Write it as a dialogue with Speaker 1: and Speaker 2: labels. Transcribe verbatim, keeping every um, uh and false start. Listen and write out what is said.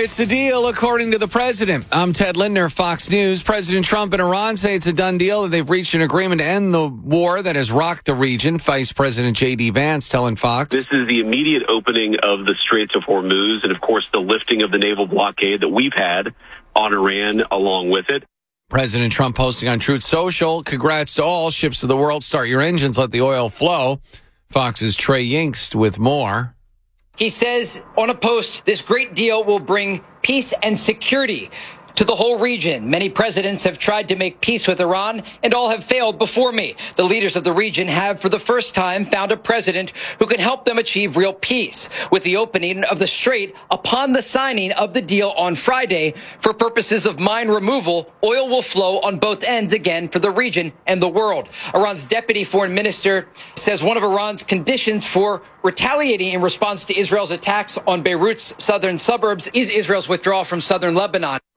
Speaker 1: It's a deal, according to the president. I'm Ted Lindner, Fox News. President Trump and Iran say it's a done deal, that they've reached an agreement to end the war that has rocked the region. Vice President J D. Vance telling Fox.
Speaker 2: This is the immediate opening of the Straits of Hormuz and, of course, the lifting of the naval blockade that we've had on Iran along with it.
Speaker 1: President Trump posting on Truth Social, congrats to all ships of the world. Start your engines, let the oil flow. Fox's Trey Yingst with more.
Speaker 3: He says on a post, this great deal will bring peace and security to the whole region. Many presidents have tried to make peace with Iran, and all have failed before me. The leaders of the region have, for the first time, found a president who can help them achieve real peace. With the opening of the Strait upon the signing of the deal on Friday, for purposes of mine removal, oil will flow on both ends again for the region and the world. Iran's deputy foreign minister says one of Iran's conditions for retaliating in response to Israel's attacks on Beirut's southern suburbs is Israel's withdrawal from southern Lebanon.